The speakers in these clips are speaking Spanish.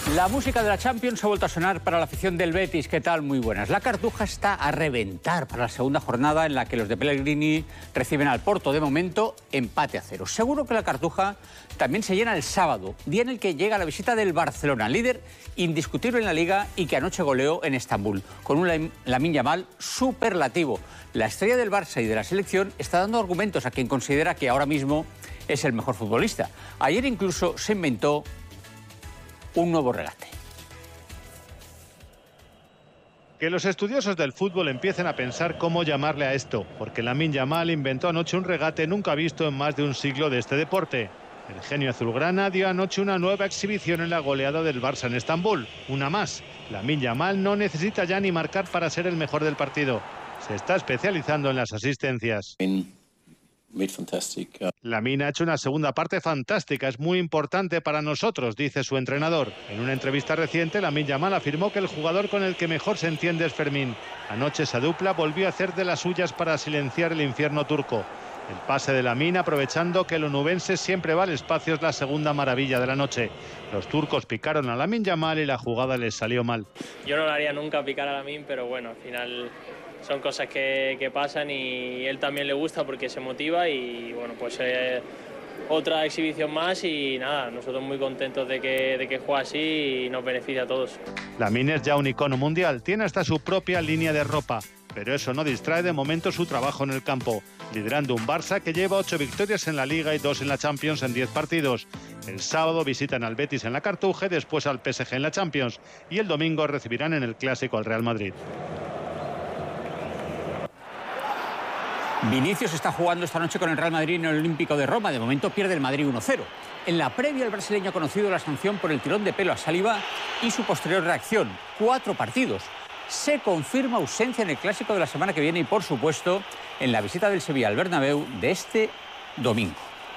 La música de la Champions ha vuelto a sonar para la afición del Betis. ¿Qué tal? Muy buenas. La Cartuja está a reventar para la segunda jornada en la que los de Pellegrini reciben al Porto. De momento, empate a 0. Seguro que la Cartuja también se llena el sábado, día en el que llega la visita del Barcelona, líder indiscutible en la Liga y que anoche goleó en Estambul, con un Lamine Yamal superlativo. La estrella del Barça y de la selección está dando argumentos a quien considera que ahora mismo es el mejor futbolista. Ayer incluso se inventó un nuevo regate. Que los estudiosos del fútbol empiecen a pensar cómo llamarle a esto, porque Lamine Yamal inventó anoche un regate nunca visto en más de un siglo de este deporte. El genio azulgrana dio anoche una nueva exhibición en la goleada del Barça en Estambul, una más. Lamine Yamal no necesita ya ni marcar para ser el mejor del partido. Se está especializando en las asistencias. Lamine ha hecho una segunda parte fantástica, es muy importante para nosotros, dice su entrenador. En una entrevista reciente, Lamine Yamal afirmó que el jugador con el que mejor se entiende es Fermín. Anoche esa dupla volvió a hacer de las suyas para silenciar el infierno turco. El pase de Lamine, aprovechando que el onubense siempre va al espacio, es la segunda maravilla de la noche. Los turcos picaron a Lamine Yamal y la jugada les salió mal. Yo no lo haría nunca picar a Lamine, pero bueno, al final son cosas que pasan y él también le gusta porque se motiva y bueno, pues otra exhibición más y nada, nosotros muy contentos de que juegue así y nos beneficia a todos. Lamine es ya un icono mundial, tiene hasta su propia línea de ropa, pero eso no distrae de momento su trabajo en el campo, liderando un Barça que lleva 8 victorias en la Liga y 2 en la Champions en 10 partidos. El sábado visitan al Betis en la Cartuja, después al PSG en la Champions y el domingo recibirán en el Clásico al Real Madrid. Vinicius está jugando esta noche con el Real Madrid en el Olímpico de Roma. De momento pierde el Madrid 1-0. En la previa, el brasileño ha conocido la sanción por el tirón de pelo a Saliba y su posterior reacción. 4 partidos. Se confirma ausencia en el Clásico de la semana que viene y, por supuesto, en la visita del Sevilla al Bernabéu de este domingo.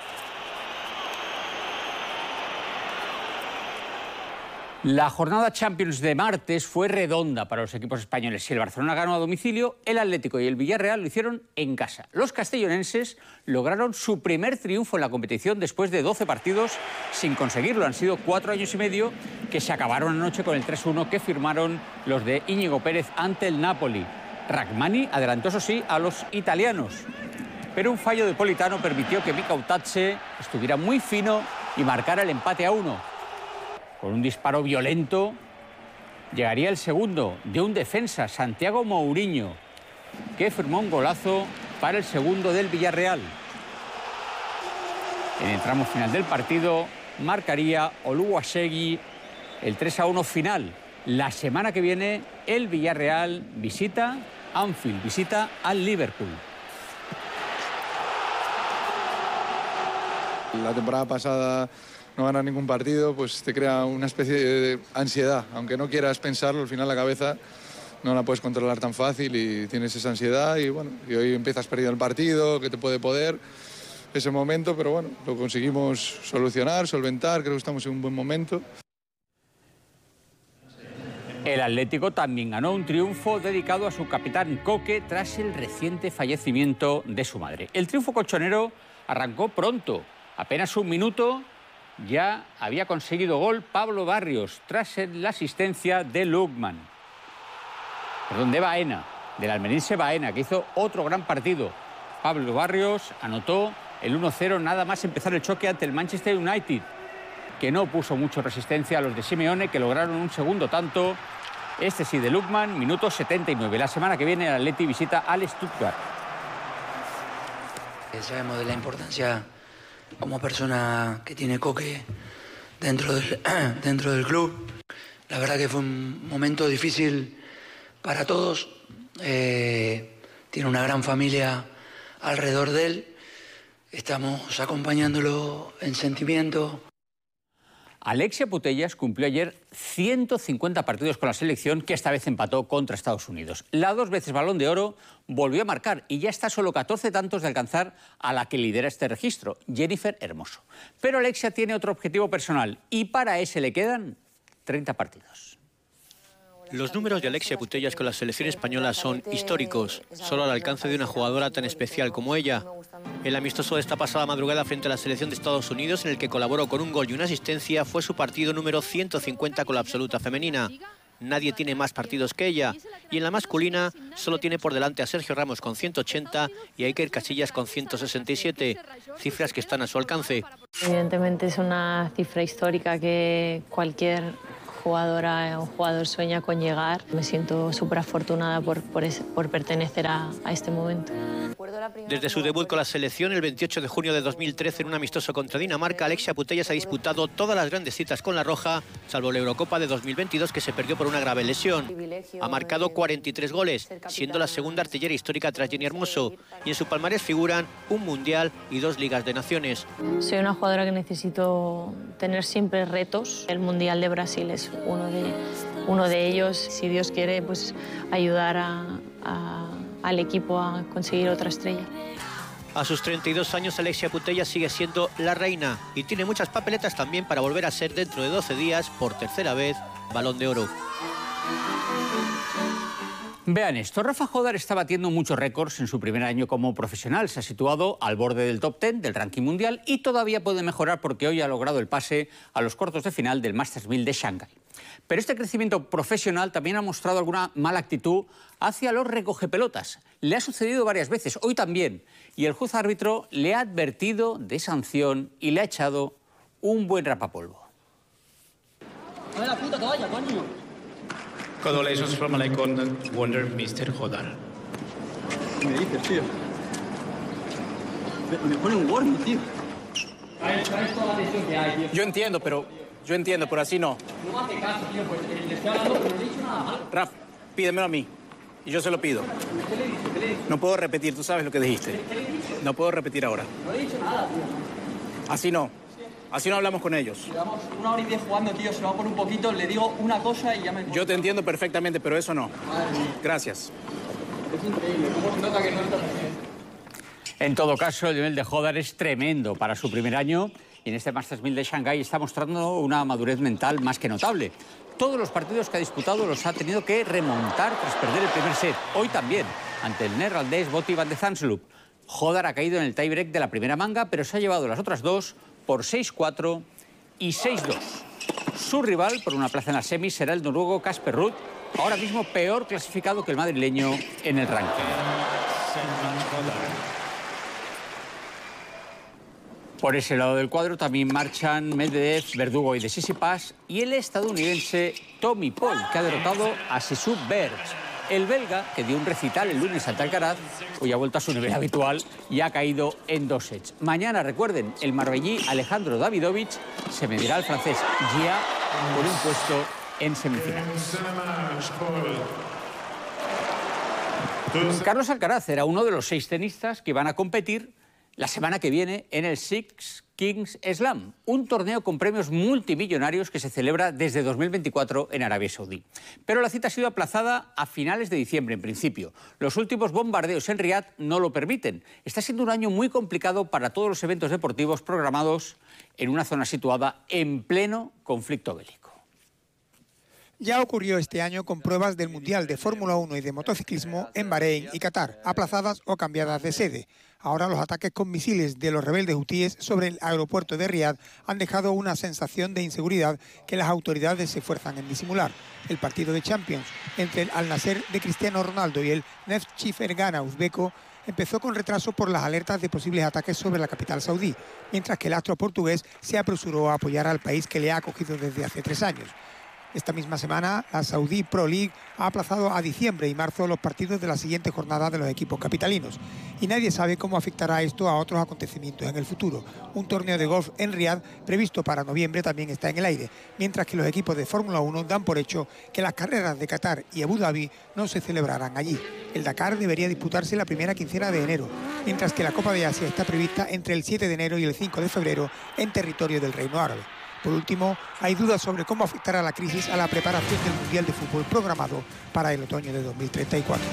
La jornada Champions de martes fue redonda para los equipos españoles. Si el Barcelona ganó a domicilio, el Atlético y el Villarreal lo hicieron en casa. Los castellonenses lograron su primer triunfo en la competición después de 12 partidos sin conseguirlo. Han sido 4 años y medio que se acabaron anoche con el 3-1 que firmaron los de Íñigo Pérez ante el Napoli. Rachmani adelantó, eso sí, a los italianos, pero un fallo de Politano permitió que Mika Utace estuviera muy fino y marcara el empate a 1. Con un disparo violento, llegaría el segundo de un defensa, Santiago Mourinho, que firmó un golazo para el segundo del Villarreal. En el tramo final del partido, marcaría Oluwaseyi el 3-1 final. La semana que viene, el Villarreal visita Anfield, visita al Liverpool. La temporada pasada no ganar ningún partido, pues te crea una especie de ansiedad. Aunque no quieras pensarlo, al final la cabeza no la puedes controlar tan fácil y tienes esa ansiedad y bueno, y hoy empiezas perdiendo el partido, que te puede poder ese momento, pero bueno, lo conseguimos solucionar, solventar, creo que estamos en un buen momento. El Atlético también ganó un triunfo dedicado a su capitán Coque tras el reciente fallecimiento de su madre. El triunfo colchonero arrancó pronto, apenas un minuto. Ya había conseguido gol Pablo Barrios tras la asistencia de Baena, del almeriense Baena, que hizo otro gran partido. Pablo Barrios anotó el 1-0 nada más empezar el choque ante el Manchester United, que no puso mucho resistencia a los de Simeone, que lograron un segundo tanto. Este sí de Lookman, minuto 79. La semana que viene el Atleti visita al Stuttgart. Sabemos de la importancia como persona que tiene Coque dentro del club. La verdad que fue un momento difícil para todos. Tiene una gran familia alrededor de él. Estamos acompañándolo en sentimiento. Alexia Putellas cumplió ayer 150 partidos con la selección, que esta vez empató contra Estados Unidos. La 2 veces Balón de Oro volvió a marcar y ya está a solo 14 tantos de alcanzar a la que lidera este registro, Jennifer Hermoso. Pero Alexia tiene otro objetivo personal y para ese le quedan 30 partidos. Los números de Alexia Putellas con la selección española son históricos, solo al alcance de una jugadora tan especial como ella. El amistoso de esta pasada madrugada frente a la selección de Estados Unidos, en el que colaboró con un gol y una asistencia, fue su partido número 150 con la absoluta femenina. Nadie tiene más partidos que ella, y en la masculina solo tiene por delante a Sergio Ramos con 180 y a Iker Casillas con 167, cifras que están a su alcance. Evidentemente es una cifra histórica que cualquier jugadora o jugador sueña con llegar. Me siento súper afortunada por pertenecer a este momento. Desde su debut con la selección el 28 de junio de 2013 en un amistoso contra Dinamarca, Alexia Putellas ha disputado todas las grandes citas con la roja, salvo la Eurocopa de 2022 que se perdió por una grave lesión. Ha marcado 43 goles, siendo la segunda artillera histórica tras Jenny Hermoso, y en su palmarés figuran un Mundial y 2 Ligas de Naciones. Soy una jugadora que necesito tener siempre retos. El Mundial de Brasil es uno de ellos. Si Dios quiere, pues ayudar al equipo a conseguir otra estrella. A sus 32 años, Alexia Putellas sigue siendo la reina y tiene muchas papeletas también para volver a ser dentro de 12 días, por tercera vez, Balón de Oro. Vean esto, Rafa Jodar está batiendo muchos récords en su primer año como profesional. Se ha situado al borde del top 10 del ranking mundial y todavía puede mejorar porque hoy ha logrado el pase a los cuartos de final del Masters 1000 de Shanghái. Pero este crecimiento profesional también ha mostrado alguna mala actitud hacia los recogepelotas. Le ha sucedido varias veces, hoy también, y el juez árbitro le ha advertido de sanción y le ha echado un buen rapapolvo. ¡A la puta toalla, coño! Congratulations from an icon wonder, Mr. Jodar. ¿Qué me dices, tío? Me pone un warning, tío. Traes toda la atención que hay, tío. Yo entiendo, pero así no. No me hace caso, tío, pues le estoy hablando, pero no le he dicho nada malo. Raf, pídemelo a mí. Y yo se lo pido. ¿Qué le he dicho? ¿Qué le he dicho? No puedo repetir, tú sabes lo que dijiste. ¿Qué le he dicho? No puedo repetir ahora. No le he dicho nada, tío. Así no. Así no hablamos con ellos. Llevamos 1 hora y 10 jugando, tío. Se va por un poquito, le digo una cosa y ya me... Yo te entiendo perfectamente, pero eso no. Madre mía. Gracias. Es increíble. ¿Cómo se nota que no está bien? En todo caso, el nivel de Jodar es tremendo para su primer año y en este Masters 1000 de Shanghái está mostrando una madurez mental más que notable. Todos los partidos que ha disputado los ha tenido que remontar tras perder el primer set. Hoy también, ante el neerlandés Botti van de Zandsloot. Jodar ha caído en el tiebreak de la primera manga, pero se ha llevado las otras dos por 6-4 y 6-2. Su rival por una plaza en la semis será el noruego Casper Ruud, ahora mismo peor clasificado que el madrileño en el ranking. Por ese lado del cuadro también marchan Medvedev, Verdugo y de Tsitsipas y el estadounidense Tommy Paul, que ha derrotado a Sissu Bergs. El belga, que dio un recital el lunes ante Alcaraz, hoy ha vuelto a su nivel habitual y ha caído en 2 sets. Mañana, recuerden, el marbellí Alejandro Davidovich se medirá al francés Gia por un puesto en semifinales. Carlos Alcaraz era uno de los 6 tenistas que van a competir la semana que viene en el Six Kings Slam, un torneo con premios multimillonarios que se celebra desde 2024 en Arabia Saudí. Pero la cita ha sido aplazada a finales de diciembre, en principio. Los últimos bombardeos en Riad no lo permiten. Está siendo un año muy complicado para todos los eventos deportivos programados en una zona situada en pleno conflicto bélico. Ya ocurrió este año con pruebas del Mundial de Fórmula 1 y de motociclismo en Bahrein y Qatar, aplazadas o cambiadas de sede. Ahora los ataques con misiles de los rebeldes hutíes sobre el aeropuerto de Riad han dejado una sensación de inseguridad que las autoridades se esfuerzan en disimular. El partido de Champions entre el Al-Nassr de Cristiano Ronaldo y el Neftchi Fergana uzbeko empezó con retraso por las alertas de posibles ataques sobre la capital saudí, mientras que el astro portugués se apresuró a apoyar al país que le ha acogido desde hace 3 años. Esta misma semana, la Saudi Pro League ha aplazado a diciembre y marzo los partidos de la siguiente jornada de los equipos capitalinos. Y nadie sabe cómo afectará esto a otros acontecimientos en el futuro. Un torneo de golf en Riad, previsto para noviembre, también está en el aire, mientras que los equipos de Fórmula 1 dan por hecho que las carreras de Qatar y Abu Dhabi no se celebrarán allí. El Dakar debería disputarse la primera quincena de enero, mientras que la Copa de Asia está prevista entre el 7 de enero y el 5 de febrero en territorio del Reino Árabe. Por último, hay dudas sobre cómo afectará la crisis a la preparación del Mundial de Fútbol programado para el otoño de 2034.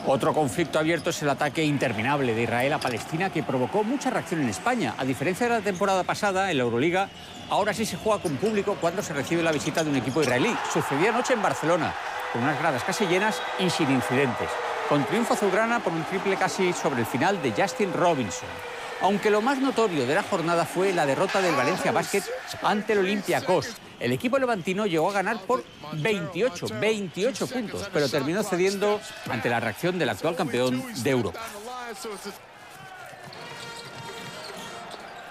Otro conflicto abierto es el ataque interminable de Israel a Palestina, que provocó mucha reacción en España. A diferencia de la temporada pasada, en la Euroliga, ahora sí se juega con público cuando se recibe la visita de un equipo israelí. Sucedió anoche en Barcelona, con unas gradas casi llenas y sin incidentes, con triunfo azulgrana por un triple casi sobre el final de Justin Robinson. Aunque lo más notorio de la jornada fue la derrota del Valencia Basket ante el Olympiacos. El equipo levantino llegó a ganar por 28 puntos, pero terminó cediendo ante la reacción del actual campeón de Europa.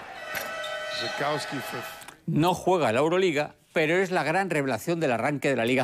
No juega la Euroliga, pero es la gran revelación del arranque de la Liga